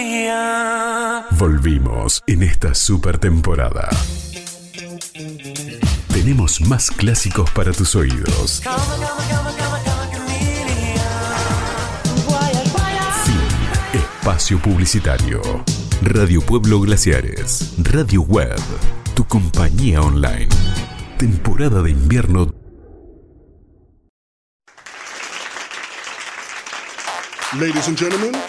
Volvimos en esta super temporada. Tenemos más clásicos para tus oídos. Fin. Espacio publicitario. Radio Pueblo Glaciares. Radio Web. Tu compañía online. Temporada de invierno. Ladies and gentlemen,